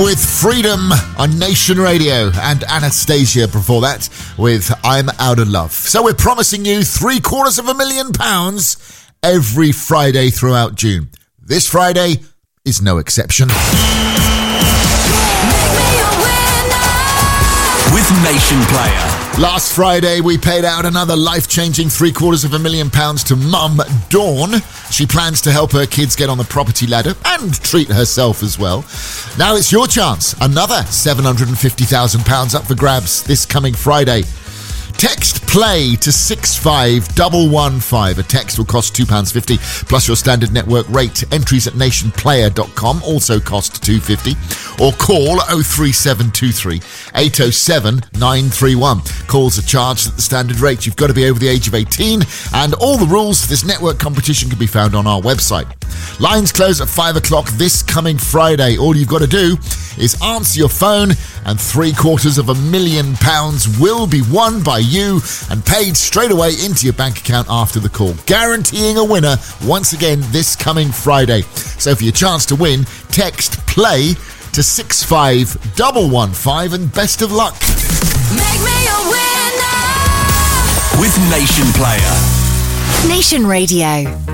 with Freedom on Nation Radio, and Anastasia before that with I'm Out of Love. So we're promising you £750,000 every Friday throughout June. This Friday is no exception. With Nation Player. Last Friday, we paid out another life-changing £750,000 to Mum Dawn. She plans to help her kids get on the property ladder and treat herself as well. Now it's your chance. Another £750,000 up for grabs this coming Friday. Text PLAY to 65115. A text will cost £2.50 plus your standard network rate. Entries at nationplayer.com also cost £2.50. Or call 03723 807 931. Calls are charged at the standard rate. You've got to be over the age of 18, and all the rules for this network competition can be found on our website. Lines close at 5 o'clock this coming Friday. All you've got to do is answer your phone, and £750,000 will be won by you and paid straight away into your bank account after the call, guaranteeing a winner once again this coming Friday. So for your chance to win, text PLAY to 65115, and best of luck. Make me a winner with Nation Player. Nation Radio.